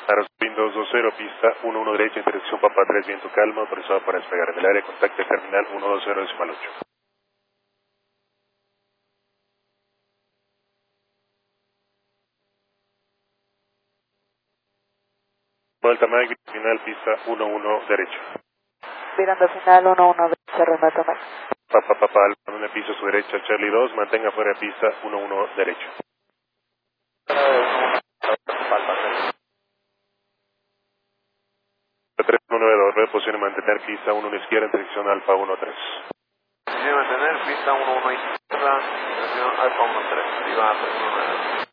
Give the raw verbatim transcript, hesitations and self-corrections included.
Aerospin dos dos cero, pista uno uno derecha, interacción Papa tres, viento calmo, autorizado para despegar en el área, contacte terminal uno dos cero decimal ocho. Vuelta Mike, final pista uno uno derecho. Virando final uno uno derecha, remata Mike. Papa Papa Alfa en el piso a su derecha, Charlie dos, mantenga fuera de pista uno uno derecho. tres uno nueve dos, reposición y mantener pista uno uno izquierda, en dirección Alfa uno tres. Sí, mantener pista uno uno izquierda, dirección Alfa uno tres, arriba tres uno nueve.